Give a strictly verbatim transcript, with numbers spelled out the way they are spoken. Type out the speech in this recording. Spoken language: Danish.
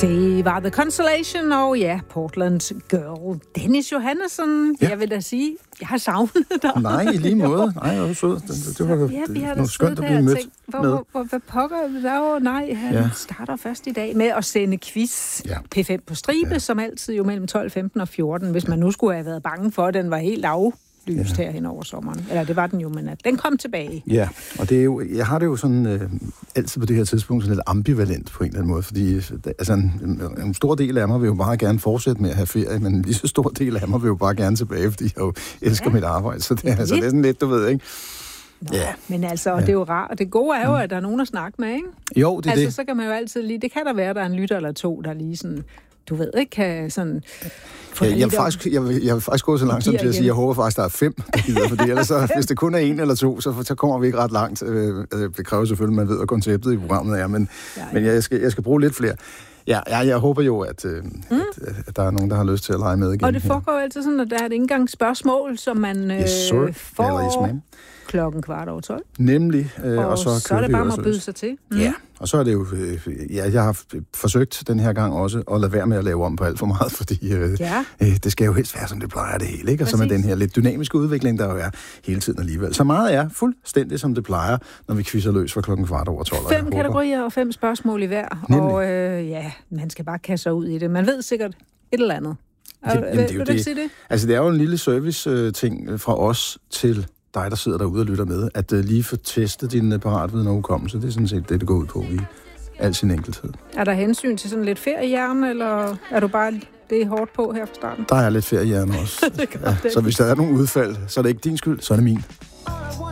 Det var The Constellation, og ja, Portland Girl. Dennis Johannesson, ja. Jeg vil da sige, jeg har savnet dig. Nej, i lige måde. Nej, jeg var sød. Det, det var ja, vi har noget skønt at blive mødt tænkt, hvor, med. Hvor, hvor, hvad pokker der? Nej, han ja. starter først i dag med at sende quiz ja. P fem på stribe, ja. som altid jo mellem tolv, femten og fjorten. Hvis man nu skulle have været bange for, at den var helt af. lyst ja. her hen over sommeren. Eller det var den jo, men at den kom tilbage. Ja, og det er jo, jeg har det jo sådan øh, altid på det her tidspunkt sådan lidt ambivalent på en eller anden måde, fordi altså, en, en stor del af mig vil jo bare gerne fortsætte med at have ferie, men en lige så stor del af mig vil jo bare gerne tilbage, fordi jeg jo elsker ja. mit arbejde. Så det, altså, det er sådan lidt, du ved, ikke? Nå, ja. Men altså, ja. det er jo rart. Og det gode er jo, at der er nogen at snakke med, ikke? Jo, det er altså, det. så kan man jo altid lige... Det kan der være, der er en lytter eller to, der lige sådan... Du ved ikke, kan sådan... Ja, jeg, vil faktisk, jeg, vil, jeg vil faktisk gå så langsomt til at sige, at jeg håber faktisk, der er fem, der gider, fordi ellers så, hvis det kun er en eller to, så, så kommer vi ikke ret langt. Det kræver selvfølgelig, at man ved, hvad konceptet i programmet er, men, ja, ja. men jeg, skal, jeg skal bruge lidt flere. Ja, jeg, jeg håber jo, at, mm. at, at der er nogen, der har lyst til at lege med igen. Og det foregår jo altid sådan, at der er et indgangsspørgsmål, som man øh, yes, får yes, klokken kvart over tolv. Nemlig. Øh, og, og så, så er det bare at byde sig til. Mm. Ja, og så er det jo... Øh, ja, jeg har forsøgt den her gang også at lade være med at lave om på alt for meget, fordi øh, ja. øh, det skal jo helst være, som det plejer det hele, ikke? Og så med den her lidt dynamiske udvikling, der jo er hele tiden alligevel. Så meget er fuldstændig, som det plejer, når vi quizzer løs fra klokken kvart over tolv. Fem kategorier og fem spørgsmål i hver. Nemlig. Og øh, ja, man skal bare kaste sig ud i det. Man ved sikkert et eller andet. Det, jamen, det er jo vil det. du sige det? Altså, det er jo en lille service-ting øh, fra os til dig, der sidder derude og lytter med, at uh, lige få testet din uh, paratviden og hukommelse. Det er sådan set det, det går ud på i al sin enkelthed. Er der hensyn til sådan lidt feriehjerne, eller er du bare det er hårdt på her fra starten? Der er lidt feriehjerne også. det ja, så hvis der er nogle udfald, så er det ikke din skyld, så er det min.